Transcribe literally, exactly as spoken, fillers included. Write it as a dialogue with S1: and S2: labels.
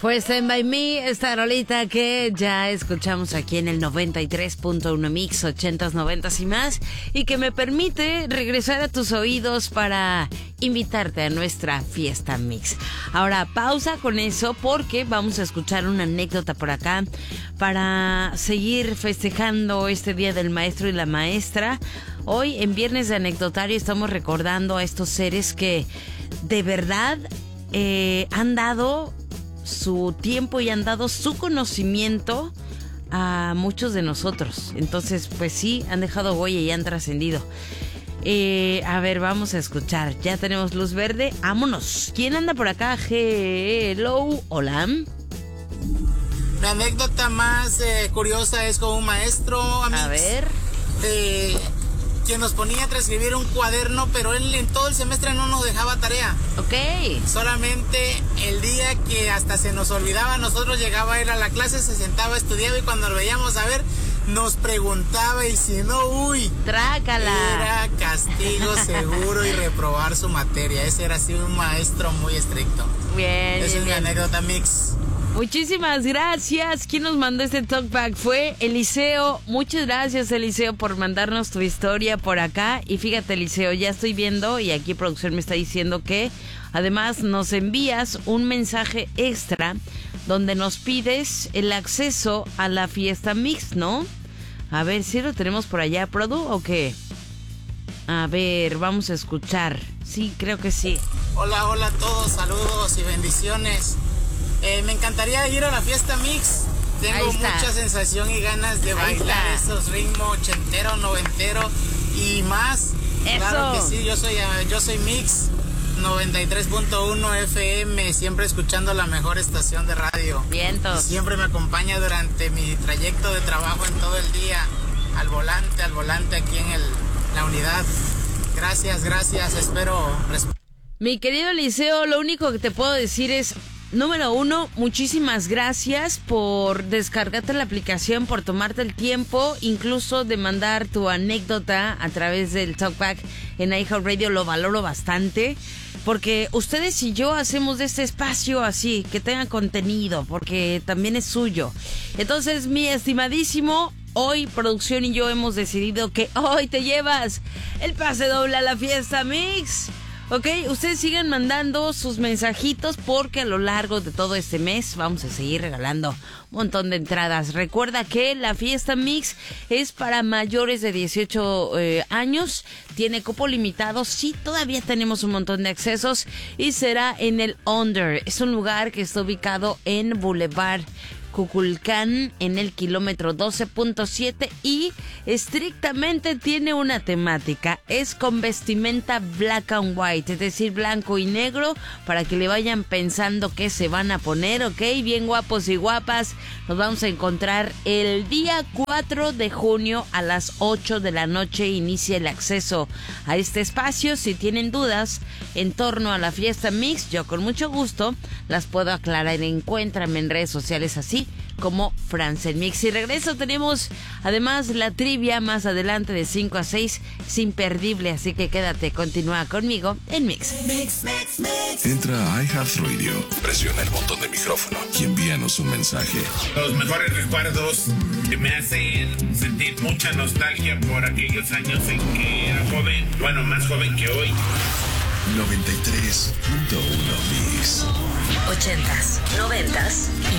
S1: Fue Stand By Me, esta rolita que ya escuchamos aquí en el noventa y tres punto uno Mix, ochentas, noventas y más, y que me permite regresar a tus oídos para invitarte a nuestra fiesta Mix. Ahora, pausa con eso porque vamos a escuchar una anécdota por acá para seguir festejando este Día del Maestro y la Maestra. Hoy, en Viernes de Anecdotario, estamos recordando a estos seres que de verdad eh, han dado su tiempo y han dado su conocimiento a muchos de nosotros. Entonces, pues sí, han dejado huella y han trascendido. Eh, a ver, vamos a escuchar. Ya tenemos luz verde. ¡Vámonos! ¿Quién anda por acá? Hello, hola.
S2: La anécdota más eh, curiosa es con un maestro, amigos.
S1: A ver.
S2: Eh, quien nos ponía a transcribir un cuaderno, pero él en todo el semestre no nos dejaba tarea.
S1: Ok.
S2: Solamente el día que hasta se nos olvidaba, nosotros llegaba a ir a la clase, se sentaba, estudiaba y cuando lo veíamos a ver, nos preguntaba y si no, uy,
S1: trácala.
S2: Era castigo seguro y reprobar su materia. Ese era así un maestro muy estricto.
S1: Bien.
S2: Esa es mi anécdota, Mix.
S1: Muchísimas gracias. ¿Quién nos mandó este talkback? Fue Eliseo. Muchas gracias, Eliseo, por mandarnos tu historia por acá. Y fíjate, Eliseo, ya estoy viendo y aquí producción me está diciendo que además nos envías un mensaje extra donde nos pides el acceso a la fiesta Mix, ¿no? A ver, ¿sí lo tenemos por allá, Produ, o qué? A ver, vamos a escuchar. Sí, creo que sí.
S2: Hola, hola a todos, saludos y bendiciones. Eh, me encantaría ir a la fiesta Mix. Tengo mucha sensación y ganas de Ahí bailar está. esos ritmos ochentero, noventero y más.
S1: Eso.
S2: Claro que sí, yo soy, yo soy Mix noventa y tres punto uno F M, siempre escuchando la mejor estación de radio.
S1: Vientos.
S2: Y siempre me acompaña durante mi trayecto de trabajo en todo el día, al volante, al volante aquí en el, la unidad. Gracias, gracias, espero.
S1: Mi querido Eliseo, lo único que te puedo decir es: número uno, muchísimas gracias por descargarte la aplicación, por tomarte el tiempo, incluso de mandar tu anécdota a través del Talkback en iHeartRadio. Lo valoro bastante, porque ustedes y yo hacemos de este espacio así, que tenga contenido, porque también es suyo. Entonces, mi estimadísimo, hoy producción y yo hemos decidido que hoy te llevas el pase doble a la fiesta Mix. Ok, ustedes sigan mandando sus mensajitos porque a lo largo de todo este mes vamos a seguir regalando un montón de entradas. Recuerda que la fiesta Mix es para mayores de dieciocho eh, años, tiene cupo limitado, sí, todavía tenemos un montón de accesos y será en el Under. Es un lugar que está ubicado en Boulevard Cuculcán, en el kilómetro doce punto siete, y estrictamente tiene una temática. Es con vestimenta black and white, es decir, blanco y negro, para que le vayan pensando qué se van a poner, ok, bien guapos y guapas. Nos vamos a encontrar el día cuatro de junio a las ocho de la noche. Inicia el acceso a este espacio. Si tienen dudas en torno a la fiesta Mix, yo con mucho gusto las puedo aclarar. Encuéntrame en redes sociales así como Francel Mix. Y regreso, tenemos además la trivia más adelante de cinco a seis, es imperdible, así que quédate, continúa conmigo en Mix.
S3: Mix, Mix, Mix. Entra a iHeartRadio, presiona el botón de micrófono y envíanos un mensaje.
S4: Los mejores recuerdos que me hacen sentir mucha nostalgia por aquellos años en que era joven, bueno, más joven que hoy.
S3: noventa y tres punto uno Mix.
S5: Ochentas, noventas